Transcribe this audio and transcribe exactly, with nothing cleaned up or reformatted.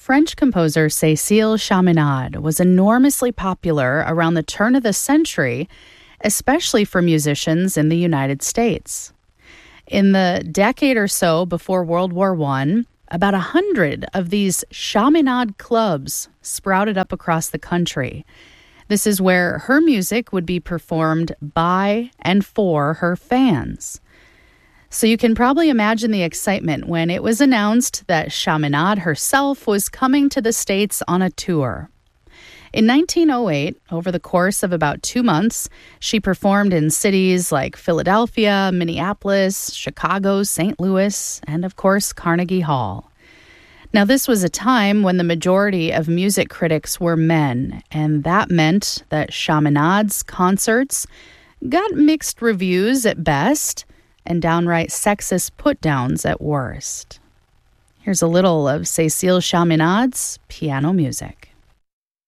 French composer Cécile Chaminade was enormously popular around the turn of the century, especially for musicians in the United States. In the decade or so before World War One, about a hundred of these Chaminade clubs sprouted up across the country. This is where her music would be performed by and for her fans. So you can probably imagine the excitement when it was announced that Chaminade herself was coming to the States on a tour. In nineteen oh eight, over the course of about two months, she performed in cities like Philadelphia, Minneapolis, Chicago, Saint Louis, and of course, Carnegie Hall. Now, this was a time when the majority of music critics were men, and that meant that Chaminade's concerts got mixed reviews at best and downright sexist put-downs at worst. Here's a little of Cécile Chaminade's piano music.